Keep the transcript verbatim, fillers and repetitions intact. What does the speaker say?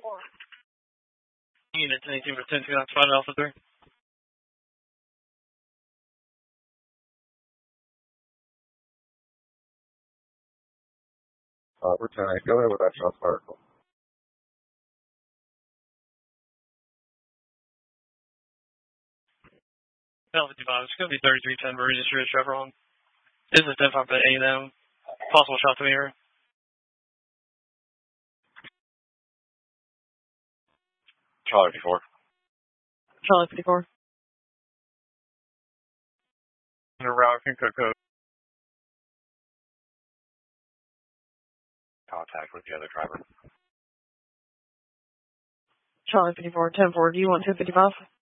Unit ten eighteen for ten two, that's fine, Alpha three. Uh, we're ten eight. Go ahead with that shots article. Alpha five, it's going to be thirty-three ten Virginia Street, Chevron. This is ten five at A and M. Possible shot to mirror. Charlie fifty-four. Charlie fifty-four. Under route, can cook code. Contact with the other driver. Charlie fifty-four, ten four, do you want ten fifty-five?